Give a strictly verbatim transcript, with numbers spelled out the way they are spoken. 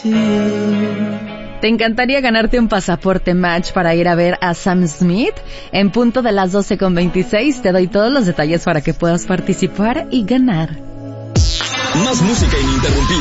¿Te encantaría ganarte un pasaporte Match para ir a ver a Sam Smith? En punto de las doce con veintiséis te doy todos los detalles para que puedas participar y ganar. Más música ininterrumpida.